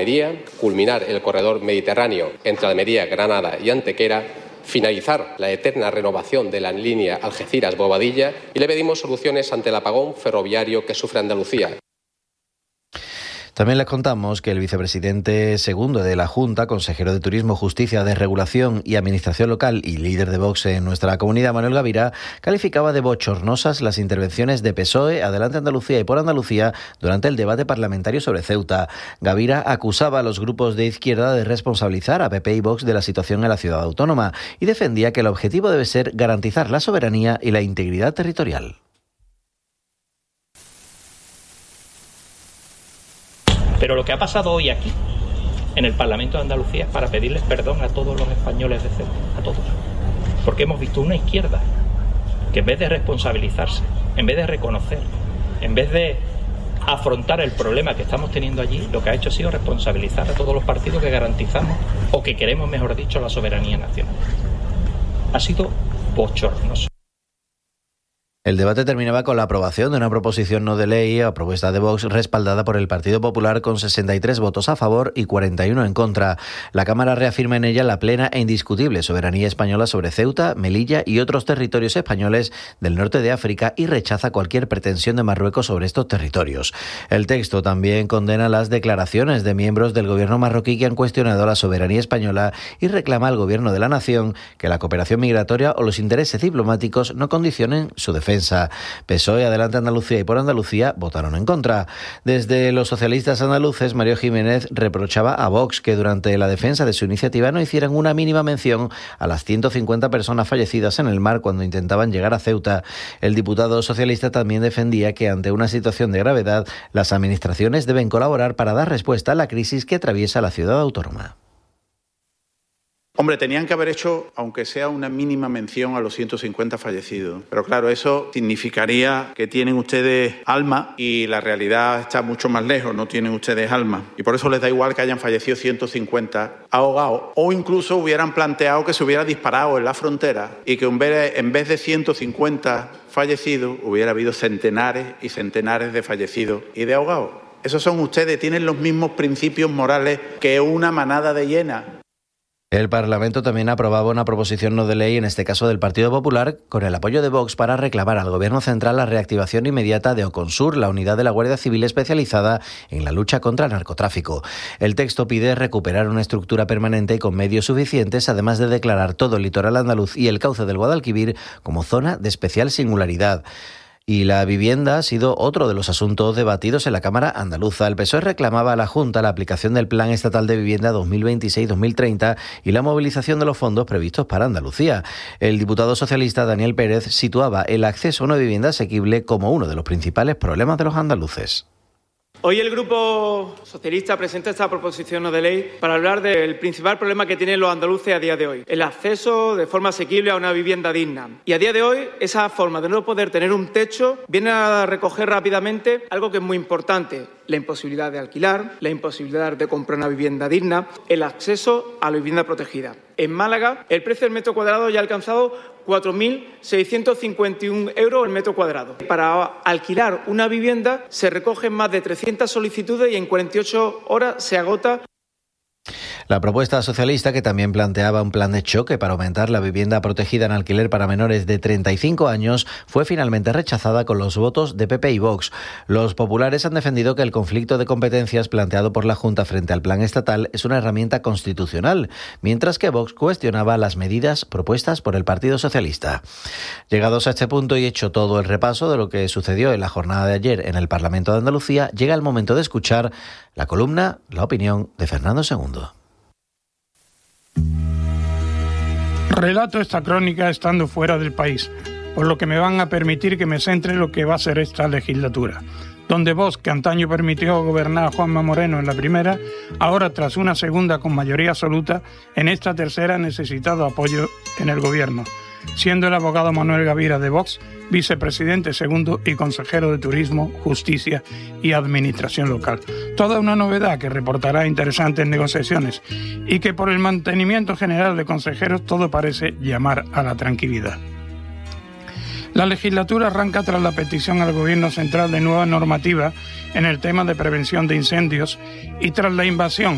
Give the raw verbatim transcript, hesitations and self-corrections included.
Almería, culminar el corredor mediterráneo entre Almería, Granada y Antequera, finalizar la eterna renovación de la línea Algeciras-Bobadilla y le pedimos soluciones ante el apagón ferroviario que sufre Andalucía. También les contamos que el vicepresidente segundo de la Junta, consejero de Turismo, Justicia, Desregulación y Administración Local y líder de Vox en nuestra comunidad, Manuel Gavira, calificaba de bochornosas las intervenciones de P S O E, Adelante Andalucía y Por Andalucía durante el debate parlamentario sobre Ceuta. Gavira acusaba a los grupos de izquierda de responsabilizar a P P y Vox de la situación en la ciudad autónoma y defendía que el objetivo debe ser garantizar la soberanía y la integridad territorial. Pero lo que ha pasado hoy aquí, en el Parlamento de Andalucía, es para pedirles perdón a todos los españoles de Ceuta, a todos. Porque hemos visto una izquierda que en vez de responsabilizarse, en vez de reconocer, en vez de afrontar el problema que estamos teniendo allí, lo que ha hecho ha sido responsabilizar a todos los partidos que garantizamos, o que queremos, mejor dicho, la soberanía nacional. Ha sido bochornoso. El debate terminaba con la aprobación de una proposición no de ley a propuesta de Vox respaldada por el Partido Popular con sesenta y tres votos a favor y cuarenta y uno en contra. La Cámara reafirma en ella la plena e indiscutible soberanía española sobre Ceuta, Melilla y otros territorios españoles del norte de África y rechaza cualquier pretensión de Marruecos sobre estos territorios. El texto también condena las declaraciones de miembros del gobierno marroquí que han cuestionado la soberanía española y reclama al gobierno de la nación que la cooperación migratoria o los intereses diplomáticos no condicionen su defensa. P S O E, Adelante Andalucía y Por Andalucía votaron en contra. Desde los socialistas andaluces, Mario Jiménez reprochaba a Vox que durante la defensa de su iniciativa no hicieran una mínima mención a las ciento cincuenta personas fallecidas en el mar cuando intentaban llegar a Ceuta. El diputado socialista también defendía que ante una situación de gravedad, las administraciones deben colaborar para dar respuesta a la crisis que atraviesa la ciudad autónoma. Hombre, tenían que haber hecho, aunque sea una mínima mención a los ciento cincuenta fallecidos. Pero claro, eso significaría que tienen ustedes alma y la realidad está mucho más lejos, no tienen ustedes alma. Y por eso les da igual que hayan fallecido ciento cincuenta ahogados. O incluso hubieran planteado que se hubiera disparado en la frontera y que en vez de ciento cincuenta fallecidos hubiera habido centenares y centenares de fallecidos y de ahogados. Esos son ustedes, tienen los mismos principios morales que una manada de hienas. El Parlamento también aprobaba una proposición no de ley, en este caso del Partido Popular, con el apoyo de Vox para reclamar al Gobierno central la reactivación inmediata de Oconsur, la unidad de la Guardia Civil especializada en la lucha contra el narcotráfico. El texto pide recuperar una estructura permanente y con medios suficientes, además de declarar todo el litoral andaluz y el cauce del Guadalquivir como zona de especial singularidad. Y la vivienda ha sido otro de los asuntos debatidos en la Cámara andaluza. El P S O E reclamaba a la Junta la aplicación del Plan Estatal de Vivienda dos mil veintiséis dos mil treinta y la movilización de los fondos previstos para Andalucía. El diputado socialista Daniel Pérez situaba el acceso a una vivienda asequible como uno de los principales problemas de los andaluces. Hoy el Grupo Socialista presenta esta proposición no de ley para hablar del principal problema que tienen los andaluces a día de hoy, el acceso de forma asequible a una vivienda digna. Y a día de hoy, esa forma de no poder tener un techo viene a recoger rápidamente algo que es muy importante: la imposibilidad de alquilar, la imposibilidad de comprar una vivienda digna, el acceso a la vivienda protegida. En Málaga, el precio del metro cuadrado ya ha alcanzado cuatro mil seiscientos cincuenta y uno euros el metro cuadrado. Para alquilar una vivienda se recogen más de trescientas solicitudes y en cuarenta y ocho horas se agota. La propuesta socialista, que también planteaba un plan de choque para aumentar la vivienda protegida en alquiler para menores de treinta y cinco años, fue finalmente rechazada con los votos de P P y Vox. Los populares han defendido que el conflicto de competencias planteado por la Junta frente al plan estatal es una herramienta constitucional, mientras que Vox cuestionaba las medidas propuestas por el Partido Socialista. Llegados a este punto y hecho todo el repaso de lo que sucedió en la jornada de ayer en el Parlamento de Andalucía, llega el momento de escuchar la columna La Opinión de Fernando segundo. Relato esta crónica estando fuera del país, por lo que me van a permitir que me centre en lo que va a ser esta legislatura, donde Vox, que antaño permitió gobernar a Juanma Moreno en la primera, ahora tras una segunda con mayoría absoluta, en esta tercera ha necesitado apoyo en el gobierno, siendo el abogado Manuel Gavira de Vox vicepresidente segundo y consejero de Turismo, Justicia y Administración Local. Toda una novedad que reportará interesantes negociaciones y que por el mantenimiento general de consejeros todo parece llamar a la tranquilidad. La legislatura arranca tras la petición al Gobierno central de nueva normativa en el tema de prevención de incendios y tras la invasión